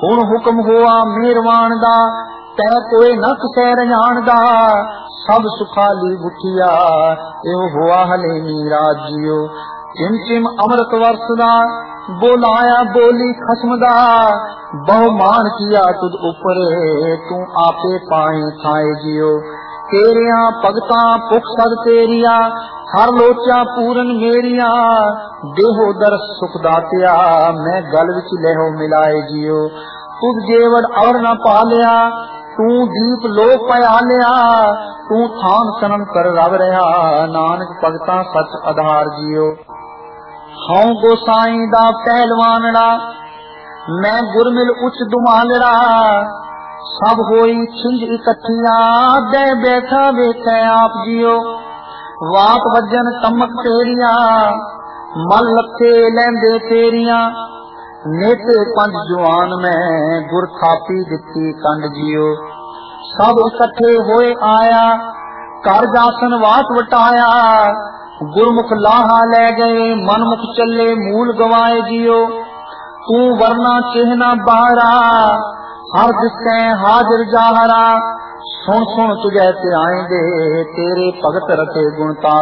हुण हुक्म होआ मेहरवान दा, तै कोई न किसै रजान दा। सब सुखाली गुठिया एहो होआ हलेनी राज जियो। चिम चिम अमृत वरसदा, बोलाया बोली खसम दा। बहुमान किया तुझ उपरे, तू आपे पाए खाए जियो। तेरिया भगता भुख सद तेरिया, हर लोचा पूरन मेरिया। देहो दर्श सुख दातिया, मैं गल विच लहो मिलाए जियो। तुझ जेवड़ और न पालिया, तू दीप लोक पया लिया। तू थान सनम कर रव रहा, नानक भगता सच आधार जियो। हूं गोसाई दा पहलवानड़ा, मैं गुरमिल उच दुमालड़ा। सब होई छिंज इकट्ठिया, दे बैठा वेखे आप जियो। वात वजन तमक तेरिया, मल लथे लैंदे तेरिया। नेते पंज जुआन में गुर थापी दिती कंड जियो। सब इकट्ठे होए आया, कर जासन वात वटाया। गुरमुख लाहा ले गए, मनमुख चले मूल गवाए जियो। तू वरना चिन्ह बाहरा, हर दिसै हाजिर जाहरा। सुन सुन तुझे ते आएंगे, तेरे भगत रखे गुणता